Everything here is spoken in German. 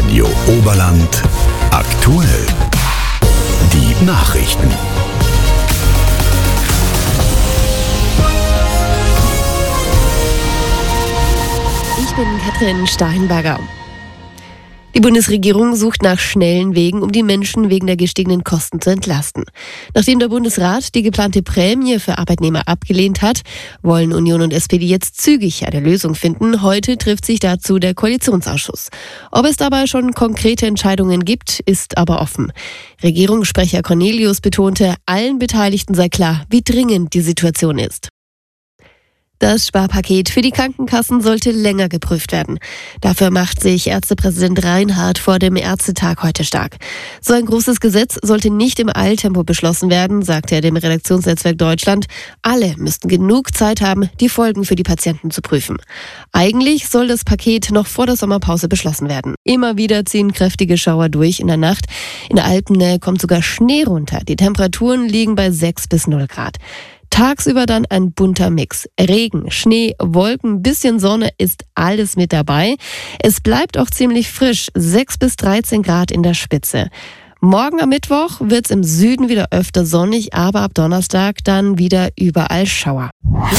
Radio Oberland aktuell. Die Nachrichten. Ich bin Katrin Steinberger. Die Bundesregierung sucht nach schnellen Wegen, um die Menschen wegen der gestiegenen Kosten zu entlasten. Nachdem der Bundesrat die geplante Prämie für Arbeitnehmer abgelehnt hat, wollen Union und SPD jetzt zügig eine Lösung finden. Heute trifft sich dazu der Koalitionsausschuss. Ob es dabei schon konkrete Entscheidungen gibt, ist aber offen. Regierungssprecher Cornelius betonte, allen Beteiligten sei klar, wie dringend die Situation ist. Das Sparpaket für die Krankenkassen sollte länger geprüft werden. Dafür macht sich Ärztepräsident Reinhardt vor dem Ärztetag heute stark. So ein großes Gesetz sollte nicht im Eiltempo beschlossen werden, sagte er dem Redaktionsnetzwerk Deutschland. Alle müssten genug Zeit haben, die Folgen für die Patienten zu prüfen. Eigentlich soll das Paket noch vor der Sommerpause beschlossen werden. Immer wieder ziehen kräftige Schauer durch in der Nacht. In der Alpennähe kommt sogar Schnee runter. Die Temperaturen liegen bei 6 bis 0 Grad. Tagsüber dann ein bunter Mix. Regen, Schnee, Wolken, bisschen Sonne ist alles mit dabei. Es bleibt auch ziemlich frisch, 6 bis 13 Grad in der Spitze. Morgen am Mittwoch wird's im Süden wieder öfter sonnig, aber ab Donnerstag dann wieder überall Schauer.